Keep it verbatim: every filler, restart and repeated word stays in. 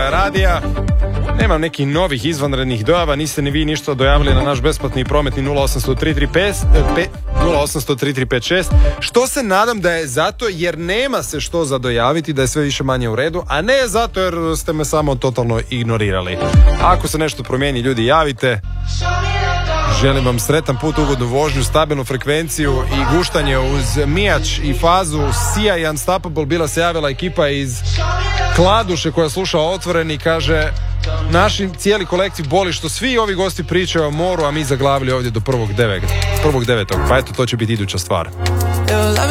radija. Nemam nekih novih izvanrednih dojava, niste ni vi ništa dojavili na naš besplatni prometni nula osam nula tri tri pet nula osam nula tri tri pet šest, što se nadam da je zato jer nema se što za dojaviti, da je sve više manje u redu, a ne zato jer ste me samo totalno ignorirali. Ako se nešto promijeni, ljudi, javite. Želim vam sretan put, ugodnu vožnju, stabilnu frekvenciju i guštanje uz mijač i fazu Sia i Unstoppable. Bila se javila ekipa iz Kladuše koja sluša Otvoreni i kaže: naši cijeli kolektiv boli što svi ovi gosti pričaju o moru, a mi zaglavili ovdje do prvog devetog. Pa eto, to će biti iduća stvar.